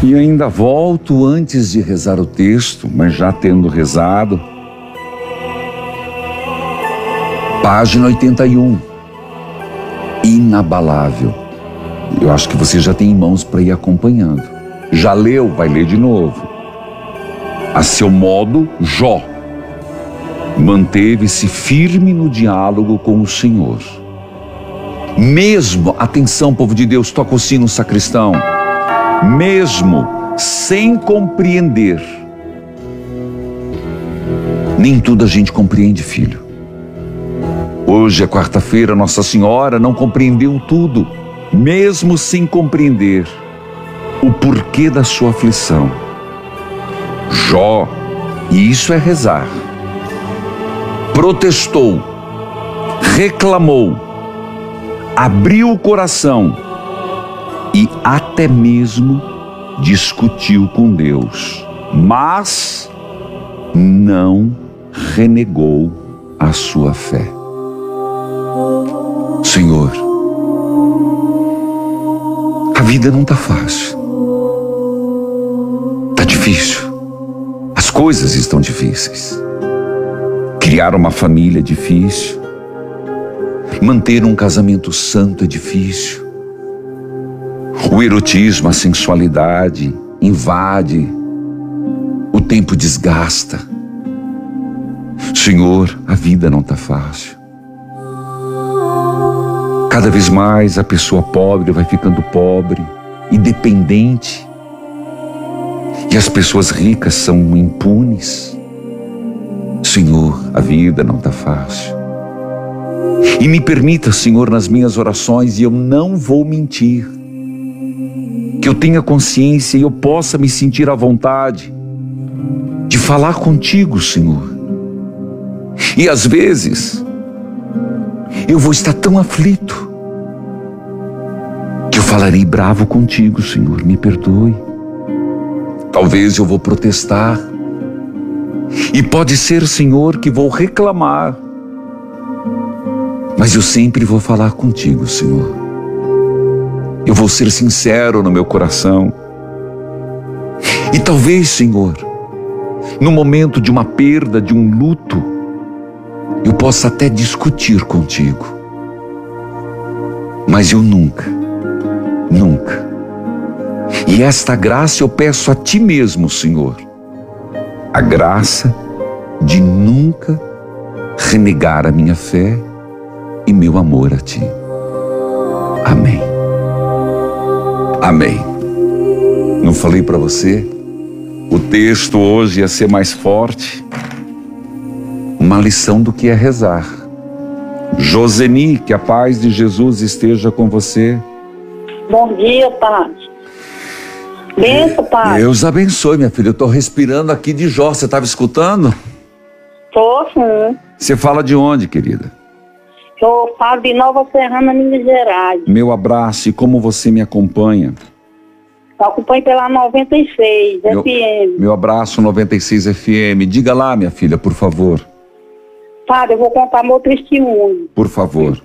E ainda volto antes de rezar o texto, mas já tendo rezado. Página 81. Inabalável. Eu acho que você já tem em mãos para ir acompanhando. Já leu? Vai ler de novo. A seu modo, Jó manteve-se firme no diálogo com o Senhor. Mesmo, atenção, povo de Deus, toca o sino, sacristão. Mesmo sem compreender. Nem tudo a gente compreende, filho. Hoje é quarta-feira, Nossa Senhora não compreendeu tudo, mesmo sem compreender o porquê da sua aflição. Jó, e isso é rezar, protestou, reclamou, abriu o coração e até mesmo discutiu com Deus, mas não renegou a sua fé. Senhor, a vida não está fácil, está difícil, as coisas estão difíceis. Criar uma família é difícil, manter um casamento santo é difícil. O erotismo, a sensualidade invade, o tempo desgasta. Senhor, a vida não está fácil. Cada vez mais a pessoa pobre vai ficando pobre e dependente. E as pessoas ricas são impunes. Senhor, a vida não está fácil. E me permita, Senhor, nas minhas orações, e eu não vou mentir, que eu tenha consciência e eu possa me sentir à vontade de falar contigo, Senhor. E às vezes eu vou estar tão aflito que eu falarei bravo contigo, Senhor, me perdoe. Talvez eu vou protestar. E pode ser, Senhor, que vou reclamar. Mas eu sempre vou falar contigo, Senhor. Eu vou ser sincero no meu coração. E talvez, Senhor, no momento de uma perda, de um luto, eu possa até discutir contigo. Mas eu nunca. E esta graça eu peço a Ti mesmo, Senhor. A graça de nunca renegar a minha fé e meu amor a Ti. Amém. Amém. Não falei para você? O texto hoje ia ser mais forte. Uma lição do que é rezar. Joseni, que a paz de Jesus esteja com você. Bom dia, Pai. Benção, Pai. Deus abençoe, minha filha. Eu estou respirando aqui de Jó. Você estava escutando? Tô, sim. Você fala de onde, querida? Eu falo de Nova Serrana, Minas Gerais. Meu abraço. E como você me acompanha? Eu acompanho pela 96 FM. Meu abraço, 96 FM. Diga lá, minha filha, por favor. Padre, eu vou contar meu testemunho. Por favor.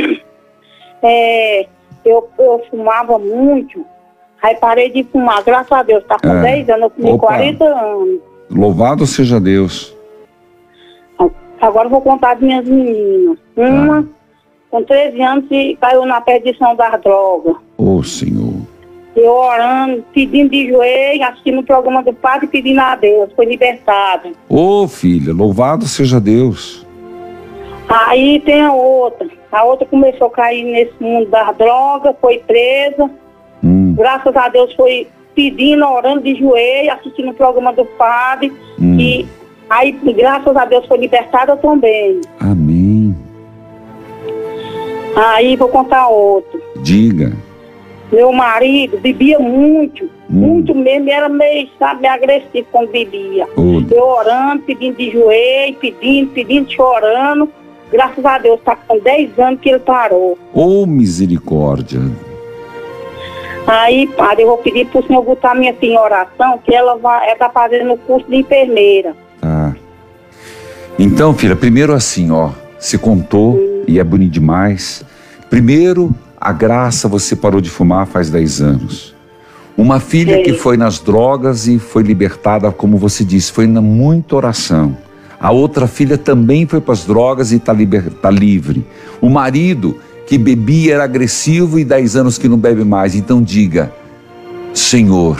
Eu fumava muito. Aí parei de fumar, graças a Deus, tá com 10 anos, eu fumei 40 anos. Louvado seja Deus. Agora eu vou contar de minhas meninas. Uma, com 13 anos, caiu na perdição das drogas. Ô, Senhor. Eu orando, pedindo de joelho, assistindo o programa do padre, pedindo a Deus, foi libertada. Ô, filha, louvado seja Deus. Aí tem a outra começou a cair nesse mundo das drogas, foi presa. Graças a Deus foi pedindo, orando de joelho, assistindo o programa do padre. E aí, graças a Deus, foi libertada também. Amém. Aí vou contar outro. Diga. Meu marido bebia muito mesmo, era meio, sabe, agressivo quando bebia. Eu orando, pedindo de joelho, pedindo, chorando. Graças a Deus, está com 10 anos que ele parou. Ô, misericórdia. Aí, padre, eu vou pedir para o senhor botar minha filha em oração, que ela está fazendo o curso de enfermeira. Tá. Então, filha, primeiro assim, ó, você contou e é bonito demais. Primeiro, a graça, você parou de fumar faz 10 anos. Uma filha que foi nas drogas e foi libertada, como você disse, foi na muita oração. A outra filha também foi para as drogas e tá livre. O marido que bebia era agressivo e 10 anos que não bebe mais. Então diga, Senhor,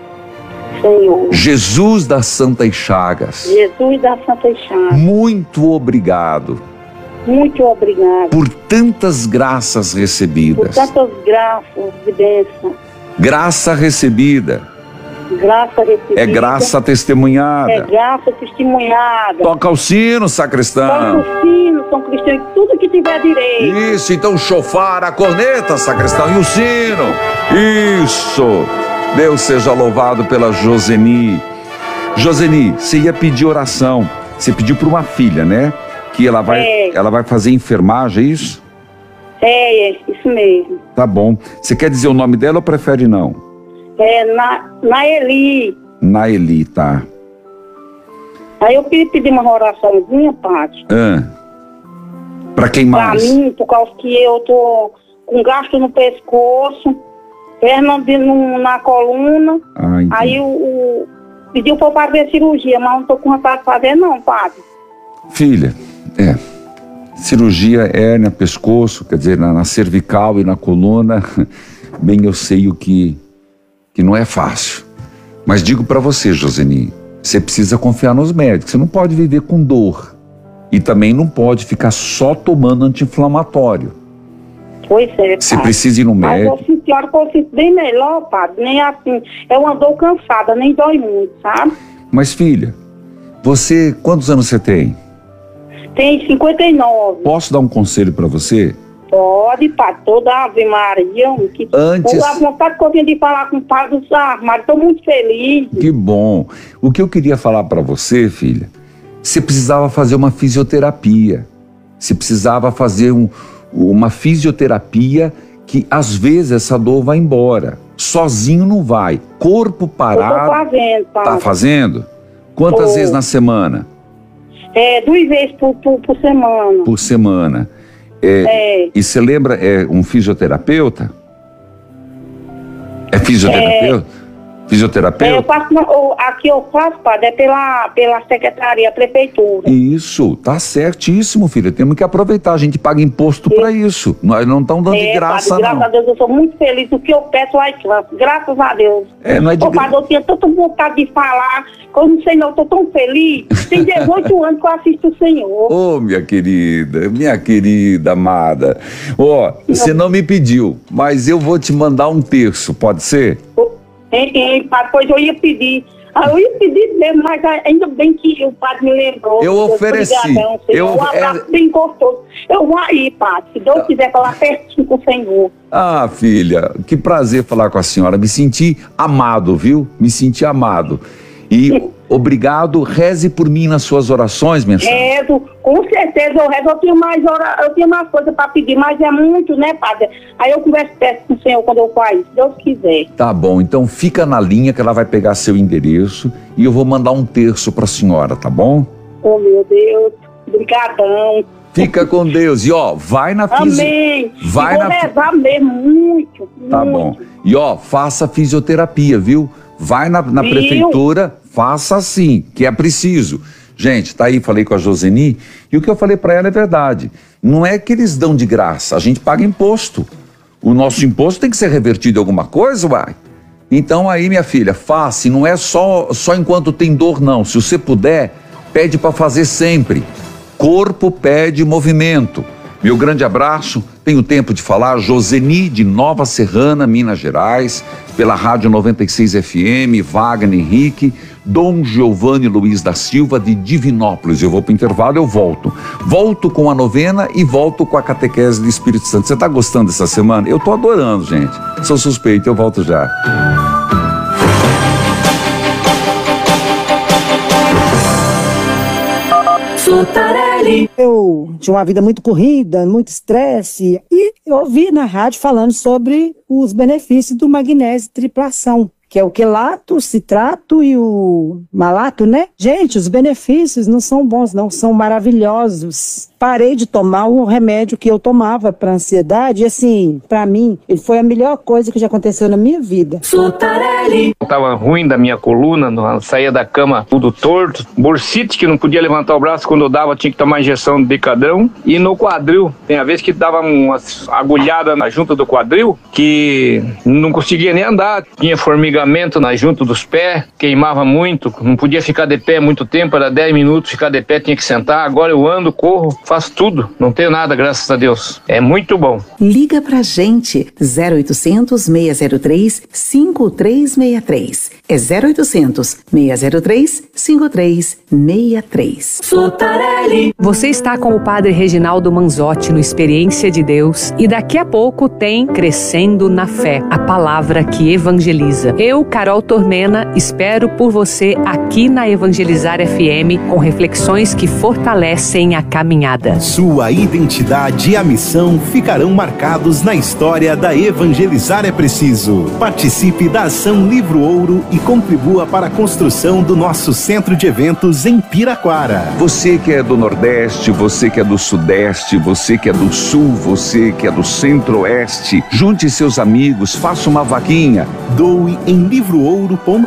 Jesus das Santas Chagas, Jesus das Santas Chagas, muito obrigado. Muito obrigado. Por tantas graças recebidas. Por tantas graças de bênção. Graça recebida. Graça recebida. É graça testemunhada. É graça testemunhada. Toca o sino, sacristão. Toca o sino, São Cristão, tudo que tiver direito. Isso, então o chofar, a corneta, sacristão, e o sino. Isso. Deus seja louvado pela Joseni. Joseni, você ia pedir oração. Você pediu para uma filha, né? Que ela vai fazer enfermagem, é isso? É isso mesmo. Tá bom. Você quer dizer o nome dela ou prefere não? É Naeli. Naeli, tá. Aí eu pedi uma oraçãozinha, Padre. Pra quem mais? Pra mim, por causa que eu tô com gasto no pescoço, perna na coluna. Aí pediu pra eu fazer cirurgia, mas não tô com vontade de fazer não, Padre. Filha, cirurgia hérnia, pescoço, quer dizer, na cervical e na coluna, bem eu sei o que não é fácil. Mas digo para você, Joseni, você precisa confiar nos médicos, você não pode viver com dor. E também não pode ficar só tomando anti-inflamatório. Pois é, Padre. Você precisa ir no médico. Mas eu sinto bem melhor, Padre, nem assim, é uma dor cansada, nem dói muito, sabe? Mas filha, quantos anos você tem? Tem 59. Posso dar um conselho para você? Pode, Padre, toda Ave Maria. A vontade que eu tinha de falar com o Padre dos Armários, estou muito feliz. Que bom. O que eu queria falar para você, filha, você precisava fazer uma fisioterapia. Você precisava fazer uma fisioterapia que às vezes essa dor vai embora. Sozinho não vai. Corpo parado. Eu tô fazendo, Padre. Tá fazendo? Quantas vezes na semana? 2 vezes por semana. Por semana. E você lembra, um fisioterapeuta? É fisioterapeuta? Fisioterapeuta? Aqui eu faço, Padre, pela secretaria, prefeitura. Isso, tá certíssimo, filha. Temos que aproveitar, a gente paga imposto para isso. Nós não estamos dando de graça, Padre, graças a Deus, eu sou muito feliz. O que eu peço lá em classe, graças a Deus. Não é de Padre, eu tinha tanta vontade de falar, que eu não sei não, eu tô tão feliz. Tem 18 anos que eu assisto o Senhor. Minha querida amada. Você não me pediu, mas eu vou te mandar um terço, pode ser? Padre, pois eu ia pedir. Eu ia pedir mesmo, mas ainda bem que o Padre me lembrou. Eu ofereci. Um abraço bem gostoso. Eu vou aí, Padre, se Deus quiser falar pertinho com o Senhor. Ah, filha, que prazer falar com a senhora. Me senti amado, viu? Me senti amado. E obrigado, reze por mim nas suas orações, minha senhora. Rezo, com certeza eu rezo. Eu tinha mais coisas para pedir, mas é muito, né, Padre? Aí eu converso com o Senhor quando eu faço, se Deus quiser. Tá bom, então fica na linha que ela vai pegar seu endereço e eu vou mandar um terço para a senhora, tá bom? Oh, meu Deus, brigadão. Fica com Deus. E vai na Amém. Vou rezar mesmo, muito. Tá bom. E faça fisioterapia, viu? Vai na prefeitura, faça assim, que é preciso. Gente, tá aí, falei com a Joseni, e o que eu falei para ela é verdade. Não é que eles dão de graça, a gente paga imposto. O nosso imposto tem que ser revertido em alguma coisa, uai. Então aí, minha filha, faça, e não é só enquanto tem dor, não. Se você puder, pede para fazer sempre. Corpo pede movimento. Meu grande abraço, tenho tempo de falar, Joseni de Nova Serrana, Minas Gerais, pela Rádio 96 FM, Wagner Henrique, Dom Giovanni Luiz da Silva de Divinópolis. Eu vou para o intervalo, eu volto. Volto com a novena e volto com a catequese do Espírito Santo. Você está gostando dessa semana? Eu estou adorando, gente. Sou suspeito, eu volto já. Eu tinha uma vida muito corrida, muito estresse, e eu ouvi na rádio falando sobre os benefícios do magnésio triplação, que é o quelato, o citrato e o malato, né? Gente, os benefícios não são bons, não, são maravilhosos. parei de tomar o remédio que eu tomava para ansiedade. E assim, para mim, ele foi a melhor coisa que já aconteceu na minha vida. Sutarelli. Tava ruim da minha coluna, saía da cama tudo torto, bursite, que não podia levantar o braço, quando eu dava tinha que tomar injeção de decadrão, e no quadril, tem a vez que dava uma agulhada na junta do quadril, que não conseguia nem andar, tinha formigamento na junta dos pés, queimava muito, não podia ficar de pé muito tempo, era 10 minutos ficar de pé, tinha que sentar. Agora eu ando, corro, faço tudo, não tenho nada, graças a Deus. É muito bom. Liga pra gente, 0800 603 5363. É 0800 603 5363. Sutarelli. Você está com o Padre Reginaldo Manzotti no Experiência de Deus, e daqui a pouco tem Crescendo na Fé, a palavra que evangeliza. Eu, Carol Tormena, espero por você aqui na Evangelizar FM, com reflexões que fortalecem a caminhada. Sua identidade e a missão ficarão marcados na história da Evangelizar é Preciso. Participe da Ação Livro Ouro e contribua para a construção do nosso centro de eventos em Piraquara. Você que é do Nordeste, você que é do Sudeste, você que é do Sul, você que é do Centro-Oeste, junte seus amigos, faça uma vaquinha. Doe em livroouro.com.br.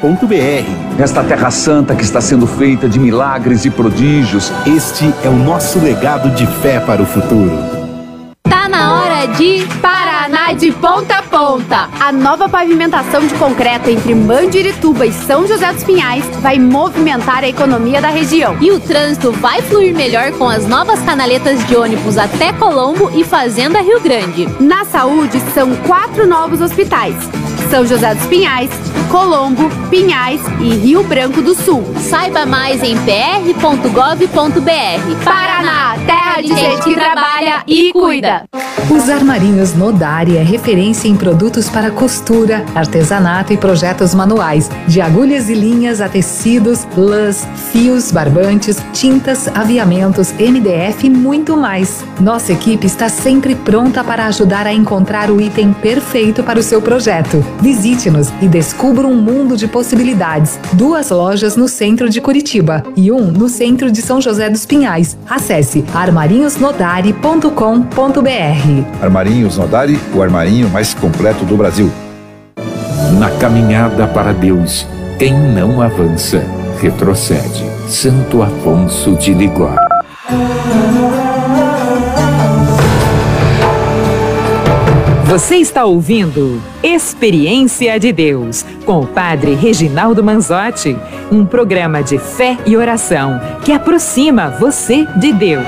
Nesta Terra Santa que está sendo feita de milagres e prodígios, este é o nosso legado de fé para o futuro. Tá na hora de Paraná de Ponta a Ponta. A nova pavimentação de concreto entre Mandirituba e São José dos Pinhais vai movimentar a economia da região. E o trânsito vai fluir melhor com as novas canaletas de ônibus até Colombo e Fazenda Rio Grande. Na saúde, são 4 novos hospitais: São José dos Pinhais, Colombo, Pinhais e Rio Branco do Sul. Saiba mais em pr.gov.br. Paraná, terra de gente que trabalha e cuida. Os Armarinhos Nodari é referência em produtos para costura, artesanato e projetos manuais, de agulhas e linhas a tecidos, lãs, fios, barbantes, tintas, aviamentos, MDF e muito mais. Nossa equipe está sempre pronta para ajudar a encontrar o item perfeito para o seu projeto. Visite-nos e descubra um mundo de possibilidades. 2 lojas no centro de Curitiba e 1 no centro de São José dos Pinhais. Acesse armarinhosnodari.com.br. Armarinhos Nodari, o armarinho mais completo do Brasil. Na caminhada para Deus, quem não avança, retrocede. Santo Afonso de Liguá. Você está ouvindo Experiência de Deus, com o Padre Reginaldo Manzotti, um programa de fé e oração que aproxima você de Deus.